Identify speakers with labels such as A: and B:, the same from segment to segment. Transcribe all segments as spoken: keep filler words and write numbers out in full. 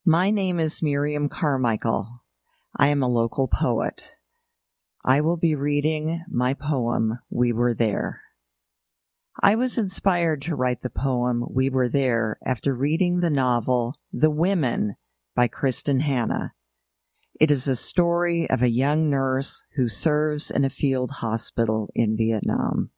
A: My name is Miriam Carmichael. I am a local poet. I will be reading my poem, We Were There. I was inspired to write the poem We Were There after reading the novel The Women by Kristin Hannah. It is a story of a young nurse who serves in a field hospital in Vietnam.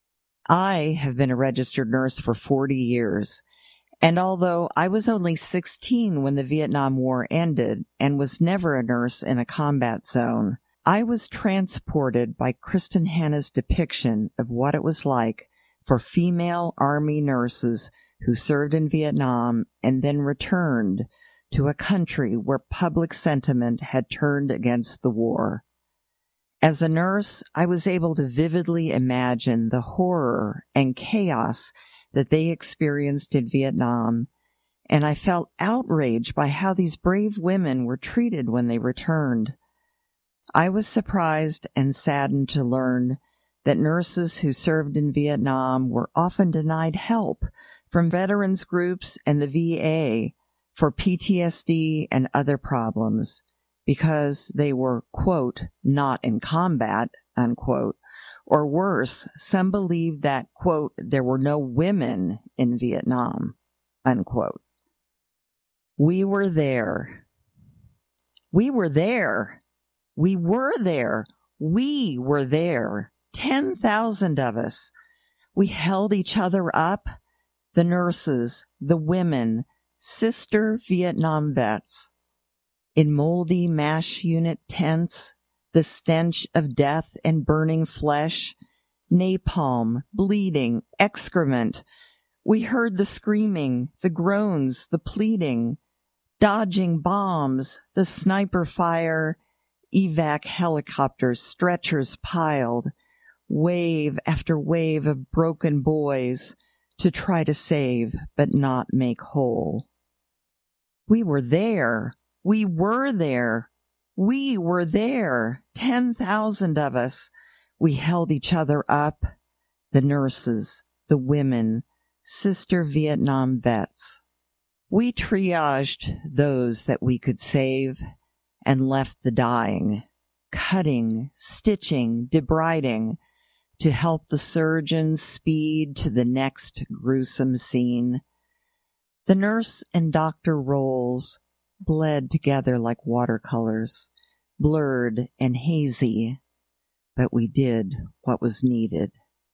A: I have been a registered nurse for forty years, and although I was only sixteen when the Vietnam War ended and was never a nurse in a combat zone, I was transported by Kristin Hannah's depiction of what it was like for female Army nurses who served in Vietnam and then returned to a country where public sentiment had turned against the war. As a nurse, I was able to vividly imagine the horror and chaos that they experienced in Vietnam, and I felt outraged by how these brave women were treated when they returned. I was surprised and saddened to learn that nurses who served in Vietnam were often denied help from veterans groups and the V A for P T S D and other problems because they were, quote, not in combat, unquote. Or worse, some believed that, quote, there were no women in Vietnam, unquote. We were there. We were there. We were there. We were there. ten thousand of us. We held each other up, the nurses, the women, sister Vietnam vets. In moldy MASH unit tents, the stench of death and burning flesh, napalm, bleeding, excrement. We heard the screaming, the groans, the pleading, dodging bombs, the sniper fire, evac helicopters, stretchers piled, wave after wave of broken boys to try to save but not make whole. We were there. We were there. We were there, ten thousand of us. We held each other up, the nurses, the women, sister Vietnam vets. We triaged those that we could save and left the dying, cutting, stitching, debriding to help the surgeons speed to the next gruesome scene. The nurse and doctor roles bled together like watercolors, blurred and hazy, but we did what was needed.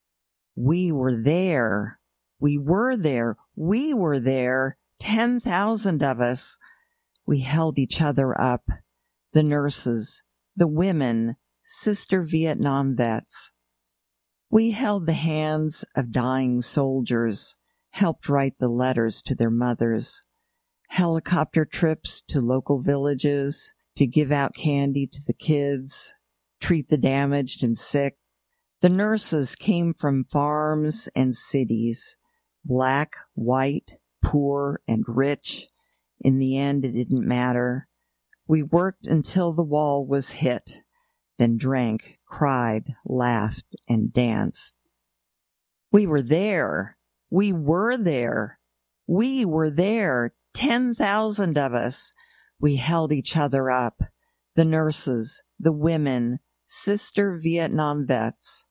A: We were there. We were there. We were there. Ten thousand of us. We held each other up, the nurses, the women, sister Vietnam vets. We held the hands of dying soldiers, helped write the letters to their mothers, helicopter trips to local villages to give out candy to the kids, treat the damaged and sick. The nurses came from farms and cities, black, white, poor, and rich. In the end, it didn't matter. We worked until the wall was hit, then drank, cried, laughed, and danced. We were there. We were there. We were there. Ten thousand of us. We held each other up, the nurses, the women, sister Vietnam vets.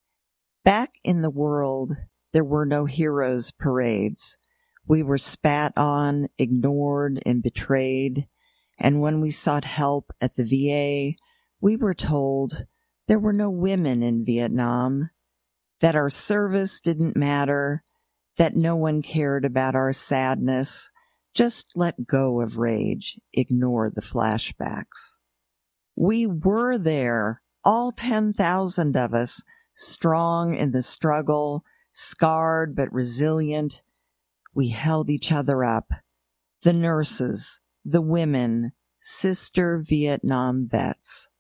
A: Back in the world, there were no heroes' parades. We were spat on, ignored, and betrayed. And when we sought help at the V A, we were told there were no women in Vietnam, that our service didn't matter, that no one cared about our sadness. Just let go of rage. Ignore the flashbacks. We were there, all ten thousand of us, strong in the struggle, scarred but resilient. We held each other up, the nurses, the women, sister Vietnam vets.